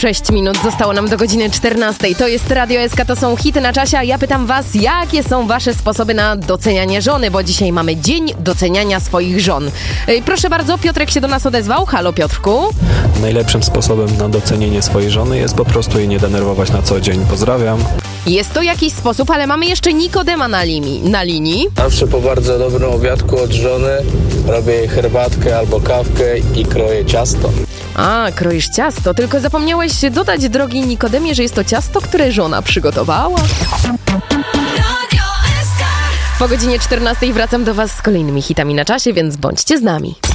6 minut zostało nam do godziny 14. To jest Radio SK, to są hity na czasie, a ja pytam was, jakie są wasze sposoby na docenianie żony, bo dzisiaj mamy dzień doceniania swoich żon. Proszę bardzo, Piotrek się do nas odezwał. Halo, Piotrku. Najlepszym sposobem na docenienie swojej żony jest po prostu jej nie denerwować na co dzień. Pozdrawiam. Jest to jakiś sposób, ale mamy jeszcze Nikodema na linii. Zawsze po bardzo dobrym obiadku od żony robię jej herbatkę albo kawkę i kroję ciasto. A, kroisz ciasto, tylko zapomniałeś dodać, drogi Nikodemie, że jest to ciasto, które żona przygotowała. Po godzinie 14 wracam do was z kolejnymi hitami na czasie, więc bądźcie z nami.